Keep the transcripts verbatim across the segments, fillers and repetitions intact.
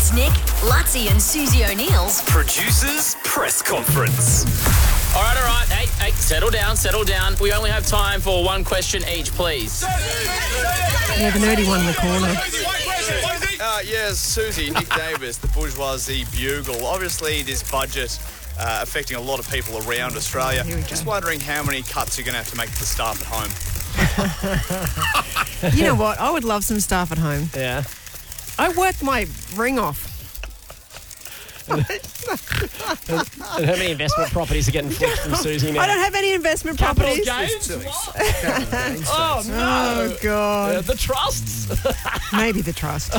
It's Nick, Lutzi and Susie O'Neill's Producers Press Conference. All right, all right. Hey, hey, settle down, settle down. We only have time for one question each, please. Yeah, the nerdy one in the corner. Uh, yes, Susie, Nick Davis, the Bourgeoisie Bugle. Obviously, this budget uh, affecting a lot of people around Australia. Here we go. Just wondering how many cuts you're going to have to make to the staff at home. You know what? I would love some staff at home. Yeah. I worked my ring off. And how many investment properties are getting flicked from Susie now? I don't have any investment Capital properties. gains? Oh, no. Oh, God. Uh, the trusts? Maybe the trust.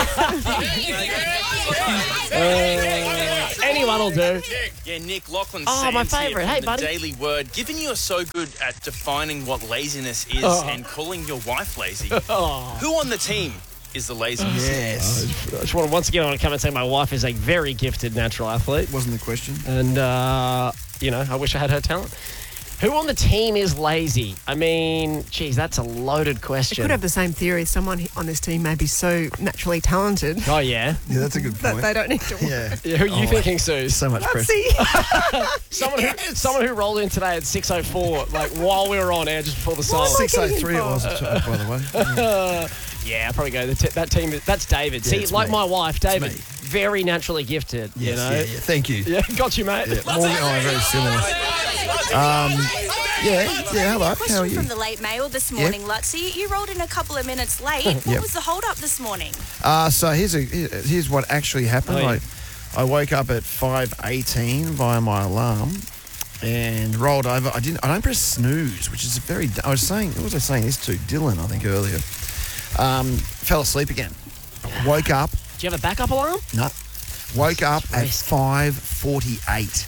uh, anyone will do. Yeah, Nick, Lachlan Oh, Sands my here favourite. from Hey, the buddy. Daily Word. Given you are so good at defining what laziness is Oh. and calling your wife lazy, Oh. who on the team is the laziest? Yes. I just want to once again I want to come and say my wife is a very gifted natural athlete. Wasn't the question. And, uh, you know, I wish I had her talent. Who on the team is lazy? I mean, geez, that's a loaded I question. could have the same theory. Someone on this team may be so naturally talented Oh, yeah? Yeah, that's a good that point. they don't need to work. Yeah. Yeah, who are you Oh, thinking, Suze? So much pressure. See? Someone, who, someone who rolled in today at six oh four, like, while we were on air, just before the song. six oh three it was, by the way. Yeah. Yeah, I'll probably go. The t- that team, is- that's David. Yeah, See, it's like me. my wife, David, me. very naturally gifted, you Yes, know? yeah, yeah. Thank you. Yeah, got you, mate. Yeah, Morgan, oh, very similar. Um, yeah, yeah, hello. How are Question you? from the late mail this morning, Lutzi. You rolled in a couple of minutes late. What Yep. was the hold up this morning? Uh, so here's a here's what actually happened. Oh, yeah. I I woke up at five eighteen via my alarm and rolled over. I didn't. I don't press snooze, which is a very. I was saying. What was I saying this to Dylan? I think earlier. Um, fell asleep again. Woke up. Do you have a backup alarm? No. Woke up at Risk. five forty-eight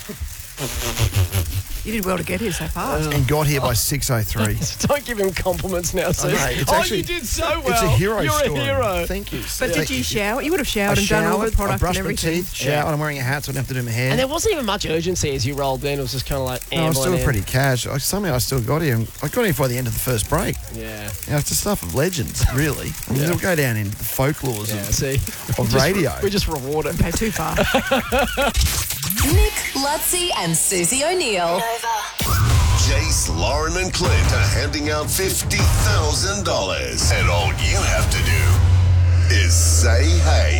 You did well to get here so fast. and got here by six oh three. Don't give him compliments now, Suze. know, it's oh, actually- you did so well. It's a hero You're story. a hero. Thank you. But did you shower? You would have I showered and done all the showered, I product brushed and my everything. teeth, showered. I'm wearing a hat, so I don't have to do my hair. And there wasn't even much urgency as you rolled in. It was just kind of like No, I was ambling still in. pretty cash. I, somehow I still got here. I got here by the end of the first break. Yeah. You know, it's the stuff of legends, really. I mean, Yeah. It'll go down in the folklores Yeah, of, see? of Just- radio. We just reward it. Okay, too far. Nick, Lutzi and Susie O'Neill. Jace, Lauren and Clint are handing out fifty thousand dollars. And all you have to do is say hey.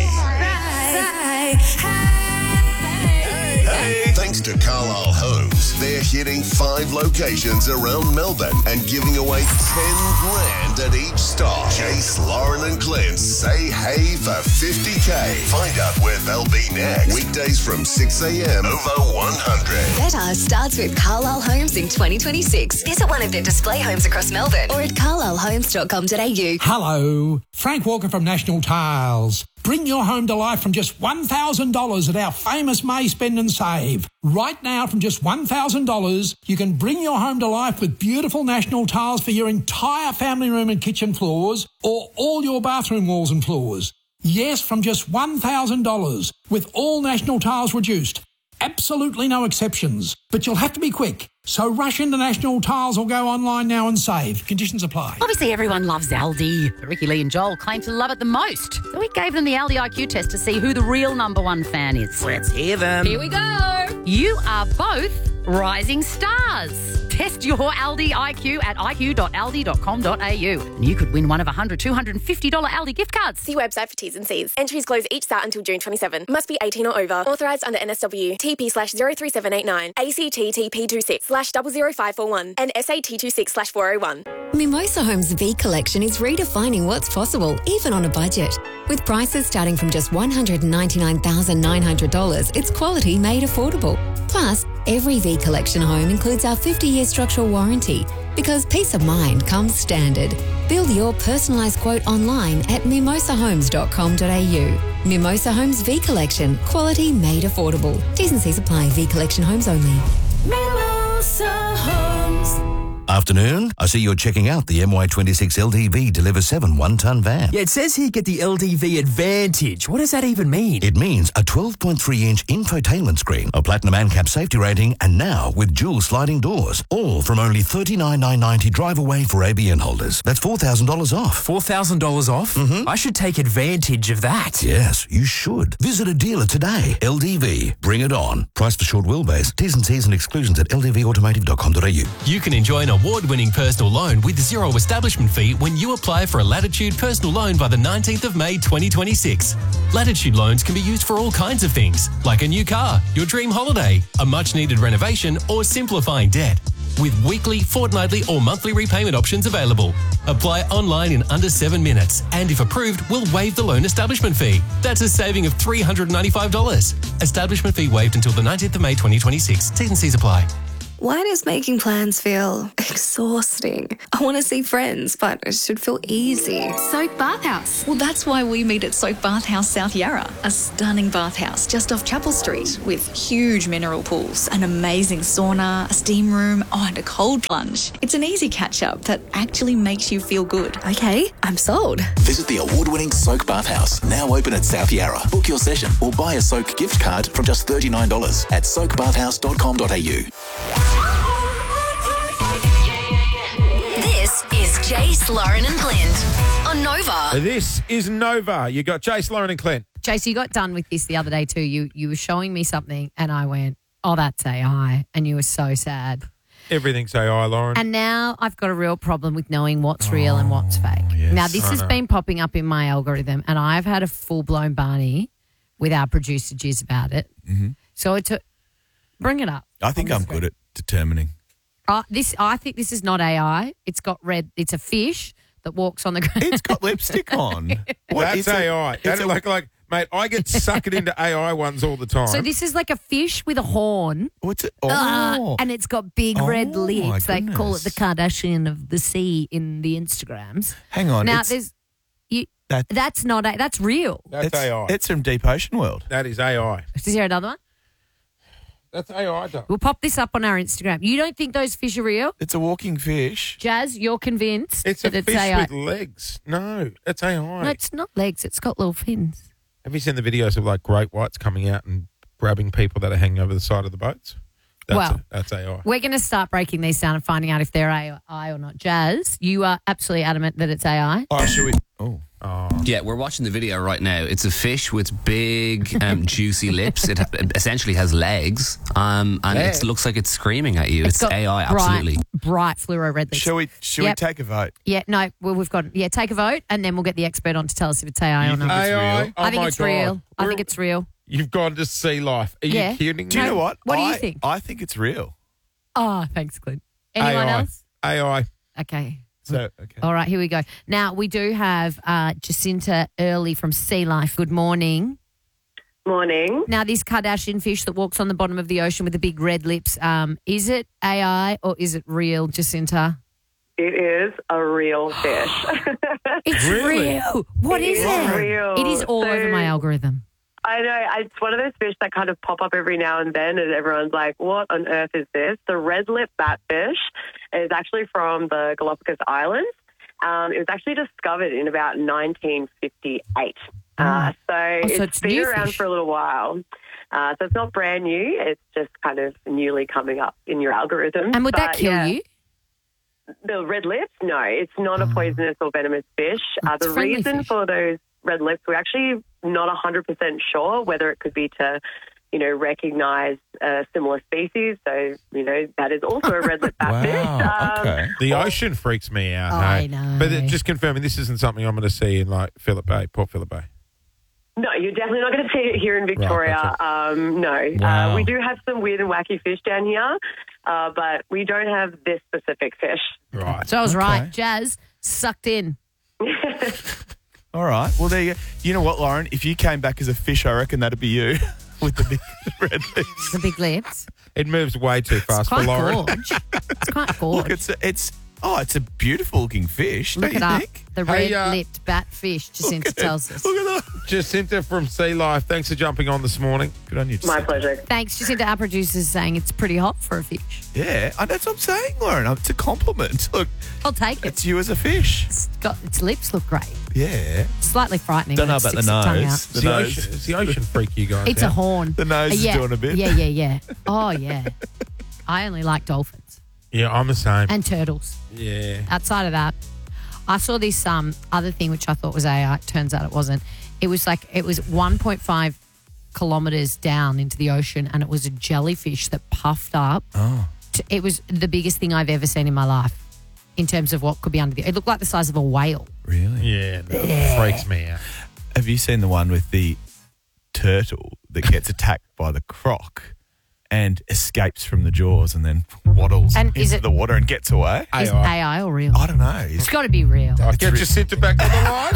Hey. Thanks to Carlisle Homes, they're hitting five locations around Melbourne and giving away ten grand at each stop. Jace, Lauren and Clint say hey for fifty K. Find out where they'll be next. Weekdays from six a.m. over one hundred. Better starts with Carlisle Homes in twenty twenty-six. Visit one of their display homes across Melbourne or at carlisle homes dot com dot a u. Hello, Frank Walker from National Tiles. Bring your home to life from just one thousand dollars at our famous May Spend and Save. Right now, from just one thousand dollars, you can bring your home to life with beautiful National Tiles for your entire family room and kitchen floors or all your bathroom walls and floors. Yes, from just one thousand dollars, with all National Tiles reduced. Absolutely no exceptions. But you'll have to be quick. So rush into National Tiles or go online now and save. Conditions apply. Obviously, everyone loves Aldi. But Ricky Lee and Joel claim to love it the most. So we gave them the Aldi I Q test to see who the real number one fan is. Let's hear them. Here we go. You are both rising stars. Test your Aldi I Q at i q dot aldi dot com dot a u. And you could win one of one hundred, two hundred fifty dollars Aldi gift cards. See website for T's and C's. Entries close each start until June twenty-seventh. Must be eighteen or over. Authorised under N S W. T P slash zero three seven eight nine. A C T T P two six slash double zero five four one. And S A T two six slash four oh one. Mimosa Homes V Collection is redefining what's possible, even on a budget. With prices starting from just one hundred ninety-nine thousand nine hundred dollars, it's quality made affordable. Plus, every V Collection home includes our fifty-year structural warranty, because peace of mind comes standard. Build your personalised quote online at mimosa homes dot com dot a u. Mimosa Homes V Collection, quality made affordable. T's and C's apply. V Collection homes only. Mimosa Homes. Afternoon. I see you're checking out the M Y twenty-six L D V Deliver seven one-ton van. Yeah, it says here get the L D V Advantage. What does that even mean? It means a twelve point three inch infotainment screen, a platinum ANCAP safety rating, and now with dual sliding doors. All from only thirty-nine thousand nine hundred ninety dollars drive away for A B N holders. That's four thousand dollars off. four thousand dollars off? Mm-hmm. I should take advantage of that. Yes, you should. Visit a dealer today. L D V. Bring it on. Price for short wheelbase. T's and C's and exclusions at l d v automotive dot com dot a u. You can enjoy an award-winning personal loan with zero establishment fee when you apply for a Latitude personal loan by the nineteenth of May twenty twenty-six. Latitude loans can be used for all kinds of things, like a new car, your dream holiday, a much-needed renovation, or simplifying debt. With weekly, fortnightly, or monthly repayment options available. Apply online in under seven minutes, and if approved, we'll waive the loan establishment fee. That's a saving of three hundred ninety-five dollars. Establishment fee waived until the nineteenth of May twenty twenty-six. T's and C's apply. Why does making plans feel exhausting? I want to see friends, but it should feel easy. Soak Bathhouse. Well, that's why we meet at Soak Bathhouse South Yarra, a stunning bathhouse just off Chapel Street with huge mineral pools, an amazing sauna, a steam room, oh, and a cold plunge. It's an easy catch-up that actually makes you feel good. Okay, I'm sold. Visit the award-winning Soak Bathhouse, now open at South Yarra. Book your session or buy a Soak gift card from just thirty-nine dollars at soak bathhouse dot com dot a u. This is Jace, Lauren and Clint on Nova. This is Nova. You got Jace, Lauren and Clint. Jace, you got done with this the other day too. You you were showing me something and I went, oh, that's A I. And you were so sad. Everything's A I, Lauren. And now I've got a real problem with knowing what's real and what's fake. yes, now, this I has know. been popping up in my algorithm and I've had a full-blown Barney with our producer Jiz about it. Mm-hmm. So it took, bring it up. I think I'm good at determining. Uh, this, I think this is not A I. It's got red. It's a fish that walks on the ground. It's got lipstick on. What, That's it's a- A I. it's That is a- like, like, mate, I get suckered into A I ones all the time. So this is like a fish with a horn. What's it? Uh, Oh. and it's got big red Oh, my lips. They call it the goodness. Kardashian of the sea in the Instagrams. Hang on. Now it's- there's you. That- that's not a, that's real. That's it's, A I. It's from Deep Ocean World. That is A I. Is there another one? That's A I, though. We'll pop this up on our Instagram. You don't think those fish are real? It's a walking fish. Jazz, you're convinced It's a that it's fish A I. with legs. No, it's A I. No, it's not legs. It's got little fins. Have you seen the videos of like great whites coming out and grabbing people that are hanging over the side of the boats? That's Well, a, that's A I. We're going to start breaking these down and finding out if they're A I or not. Jazz, you are absolutely adamant that it's A I. Oh, should we? Oh. Yeah, we're watching the video right now. It's a fish with big, um, juicy lips. It, it essentially has legs, um, and Legs. it looks like it's screaming at you. It's, got A I, bright, absolutely. Bright fluoro red lips. Shall we? Shall Yep. we take a vote? Yeah, no, well, we've got, yeah, take a vote and then we'll get the expert on to tell us if it's A I You or think not. it's real? I Oh think my it's God. real. I We're- think it's real. You've gone to see life. Are Yeah. you kidding me? Do you know what? What do you I- think? I think it's real. Oh, thanks, Clint. Anyone A I. else? A I. Okay. So, okay. All right, here we go. Now, we do have uh, Jacinta Early from Sea Life. Good morning. Morning. Now, this Kardashian fish that walks on the bottom of the ocean with the big red lips, um, is it A I or is it real, Jacinta? It is a real fish. It's real. What It is is it? real. It is all So- over my algorithm. I know. It's one of those fish that kind of pop up every now and then, and everyone's like, what on earth is this? The red lip batfish is actually from the Galapagos Islands. Um, it was actually discovered in about nineteen fifty-eight. Uh, so, Oh, so it's it's been new around fish. for a little while. Uh, so it's not brand new. It's just kind of newly coming up in your algorithm. And would that But, kill yeah. you? The red lips? No, it's not a poisonous or venomous fish. Uh, It's the friendly reason fish. for those red lips, we're actually not one hundred percent sure whether it could be to, you know, recognise a similar species. So, you know, that is also a red lip batfish. Um, The ocean freaks me out. I hey? know. But it, just confirming, this isn't something I'm going to see in like Phillip Bay, Port Phillip Bay. No, you're definitely not going to see it here in Victoria. um, no. Wow. Uh, we do have some weird and wacky fish down here, uh, but we don't have this specific fish. Right. So I was right. Jazz sucked in. All right. Well, there you go. You know what, Lauren? If you came back as a fish, I reckon that'd be you with the big red lips. The big lips. It moves way too fast for quite Lauren. gorge. It's quite gorge. Look, it's it's Oh, it's a beautiful looking fish, Look don't it you up. think? The Hey, red-lipped batfish, Jacinta tells us. Look at that. Jacinta from Sea Life, thanks for jumping on this morning. Good on you, My Jacinta. pleasure. Thanks, Jacinta. Our producer is saying it's pretty hot for a fish. Yeah, and that's what I'm saying, Lauren. It's a compliment. Look, I'll take it. it's you as a fish. It's got its lips look great. Yeah. Slightly frightening. Don't know when it about the sticks its tongue nose. out. The It's the, nose. ocean, it's the ocean freak, you guys. It's yeah? a horn. The nose Uh, is yeah. doing a bit. Yeah, yeah, yeah. Oh, yeah. I only like dolphins Yeah, I'm the same. and turtles. yeah. Outside of that, I saw this um, other thing which I thought was A I. Turns out it wasn't. It was like it was one point five kilometers down into the ocean, and it was a jellyfish that puffed up. Oh. To, it was the biggest thing I've ever seen in my life in terms of what could be under the. It looked like the size of a whale. Really? Yeah, no, it freaks me out. Have you seen the one with the turtle that gets attacked by the croc and escapes from the jaws and then waddles And into is it- the water and gets away? Is it A I or real? I don't know. It's got to be real. I'll get Jacinta back on the line.